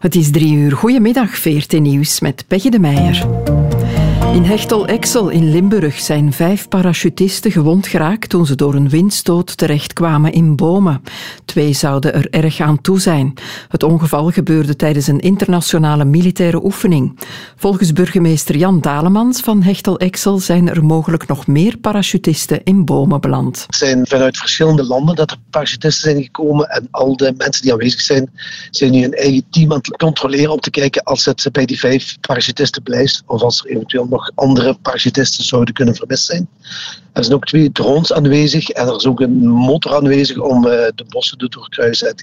Het is 3:00. Goedemiddag, VRT Nieuws met Peggy de Meijer. In Hechtel-Exel in Limburg zijn 5 parachutisten gewond geraakt toen ze door een windstoot terechtkwamen in bomen. 2 zouden er erg aan toe zijn. Het ongeval gebeurde tijdens een internationale militaire oefening. Volgens burgemeester Jan Dalemans van Hechtel-Exel zijn er mogelijk nog meer parachutisten in bomen beland. Het zijn vanuit verschillende landen dat er parachutisten zijn gekomen en al de mensen die aanwezig zijn nu een eigen team aan het controleren om te kijken als het bij die 5 parachutisten blijft of als er eventueel nog andere parachutisten zouden kunnen vermist zijn. Er zijn ook 2 drones aanwezig en er is ook een motor aanwezig om de bossen te doorkruisen.